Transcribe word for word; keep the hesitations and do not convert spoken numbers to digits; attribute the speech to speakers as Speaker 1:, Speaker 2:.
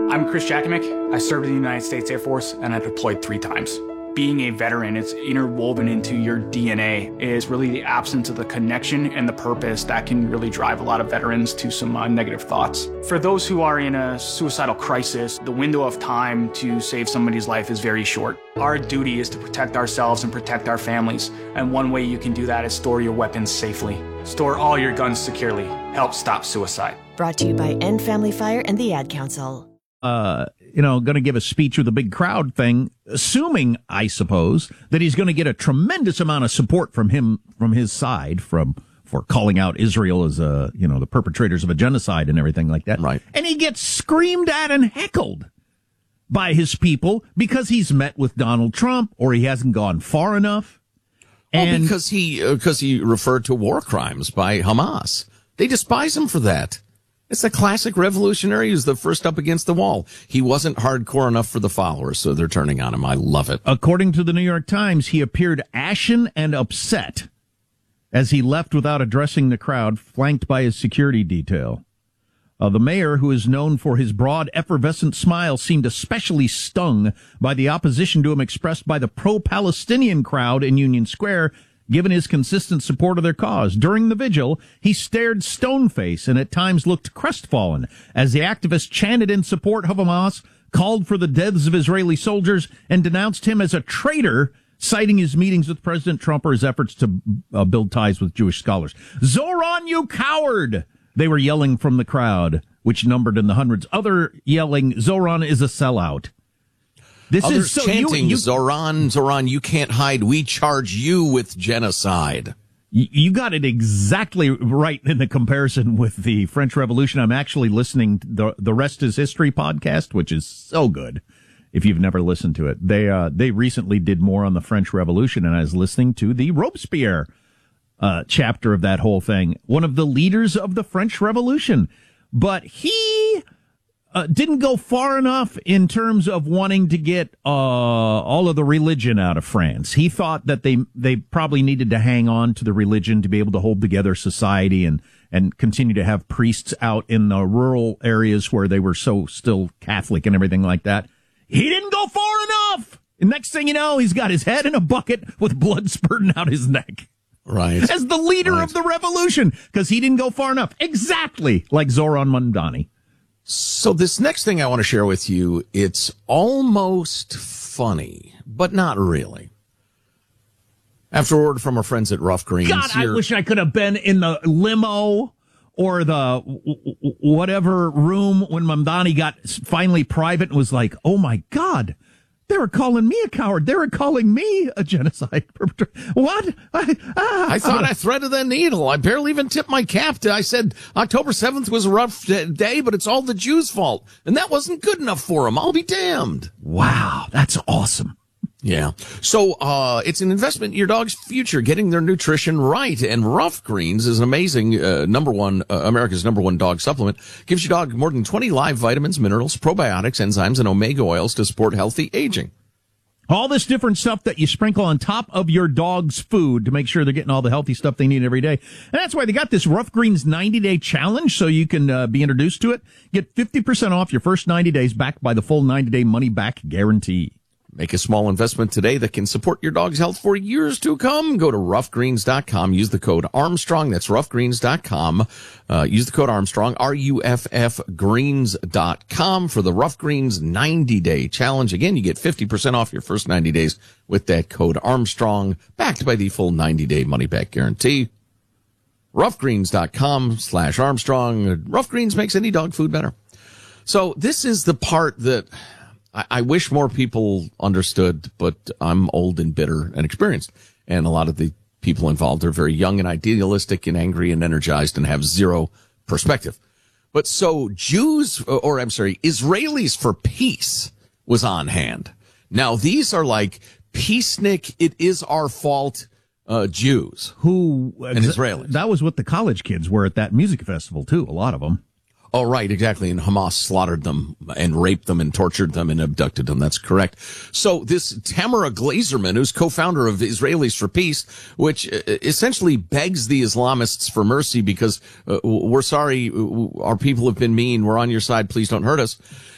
Speaker 1: I'm Chris Jakimick. I served in the United States Air Force, and I deployed three times. Being a veteran, it's interwoven into your D N A, is really the absence of the connection and the purpose that can really drive a lot of veterans to some uh, negative thoughts. For those who are in a suicidal crisis, the window of time to save somebody's life is very short. Our duty is to protect ourselves and protect our families, and one way you can do that is store your weapons safely. Store all your guns securely. Help stop suicide.
Speaker 2: Brought to you by End Family Fire and the Ad Council.
Speaker 3: Uh, you know, going to give a speech with a big crowd thing, assuming, I suppose, that he's going to get a tremendous amount of support from him, from his side, from for calling out Israel as a, you know, the perpetrators of a genocide and everything like that.
Speaker 4: Right.
Speaker 3: And he gets screamed at and heckled by his people because he's met with Donald Trump or he hasn't gone far enough.
Speaker 4: And
Speaker 3: And
Speaker 4: because he uh, because he referred to war crimes by Hamas. They despise him for that. It's the classic revolutionary who's the first up against the wall. He wasn't hardcore enough for the followers, so they're turning on him. I love it.
Speaker 3: according to the New York Times, he appeared ashen and upset as he left without addressing the crowd, flanked by his security detail. Uh, the mayor, who is known for his broad, effervescent smile, seemed especially stung by the opposition to him expressed by the pro-Palestinian crowd in Union Square, given his consistent support of their cause. During the vigil, he stared stone-faced and at times looked crestfallen as the activists chanted in support of Hamas, called for the deaths of Israeli soldiers, and denounced him as a traitor, citing his meetings with President Trump or his efforts to uh, build ties with Jewish scholars. Zoran, you coward! They were yelling from the crowd, which numbered in the hundreds. Other yelling, Zoran is a sellout. This
Speaker 4: Others
Speaker 3: is so
Speaker 4: chanting,
Speaker 3: you, you,
Speaker 4: Zoran, Zoran, you can't hide. We charge you with genocide.
Speaker 3: You got it exactly right in the comparison with the French Revolution. I'm actually listening to the The Rest is History podcast, which is so good. If you've never listened to it, they uh, they recently did more on the French Revolution, and I was listening to the Robespierre uh, chapter of that whole thing. One of the leaders of the French Revolution, but he uh, didn't go far enough in terms of wanting to get uh, all of the religion out of France. He thought that they they probably needed to hang on to the religion to be able to hold together society and and continue to have priests out in the rural areas where they were so still Catholic and everything like that. He didn't go far enough. And next thing you know, he's got his head in a bucket with blood spurting out his neck.
Speaker 4: Right.
Speaker 3: As the leader
Speaker 4: right.
Speaker 3: of the revolution, because he didn't go far enough. Exactly like Zoran Mamdani.
Speaker 4: So this next thing I want to share with you, it's almost funny, but not really. After word from our friends at Rough Greens.
Speaker 3: God, I wish I could have been in the limo or the whatever room when Mamdani got finally private and was like, oh my God, they were calling me a coward. They were calling me a genocide perpetrator. What? I, ah,
Speaker 4: I thought I threaded the needle. I barely even tipped my cap. To, I said October seventh was a rough day, but it's all the Jews' fault. And that wasn't good enough for them. I'll be damned.
Speaker 3: Wow, that's awesome.
Speaker 4: Yeah. So, uh, it's an investment in your dog's future, getting their nutrition right. And Rough Greens is an amazing, uh, number one, uh, America's number one dog supplement. Gives your dog more than twenty live vitamins, minerals, probiotics, enzymes, and omega oils to support healthy aging.
Speaker 3: All this different stuff that you sprinkle on top of your dog's food to make sure they're getting all the healthy stuff they need every day. And that's why they got this Rough Greens ninety-day challenge, so you can uh, be introduced to it. Get fifty percent off your first ninety days backed by the full ninety-day money-back guarantee.
Speaker 4: Make a small investment today that can support your dog's health for years to come. Go to rough greens dot com. Use the code Armstrong. That's rough greens dot com. Uh, use the code Armstrong, R U F F greens dot com for the Rough Greens ninety-day challenge. Again, you get fifty percent off your first ninety days with that code Armstrong, backed by the full ninety-day money-back guarantee. rough greens dot com slash Armstrong. Rough Greens makes any dog food better. So this is the part that I, I wish more people understood, but I'm old and bitter and experienced. And a lot of the people involved are very young and idealistic and angry and energized and have zero perspective. But so Jews, or I'm sorry, Israelis for Peace was on hand. Now, these are like peacenik, it is our fault uh, Jews
Speaker 3: Who
Speaker 4: and Israelis.
Speaker 3: That was what the college kids were at that music festival, too, a lot of them.
Speaker 4: Oh, right, exactly. And Hamas slaughtered them and raped them and tortured them and abducted them. That's correct. So this Tamara Glazerman, who's co-founder of Israelis for Peace, which essentially begs the Islamists for mercy because uh, we're sorry, our people have been mean. We're on your side. Please don't hurt us.